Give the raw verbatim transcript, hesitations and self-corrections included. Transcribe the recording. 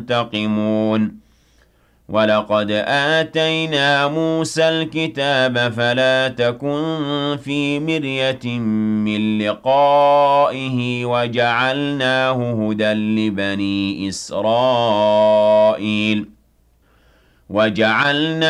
ينتقمون وَلَقَدْ آتَيْنَا مُوسَى الْكِتَابَ فَلَا تَكُن فِي مِرْيَةٍ مِّن لِّقَائِهِ وَجَعَلْنَاهُ هُدًى لِّبَنِي إِسْرَائِيلَ وَجَعَلْنَا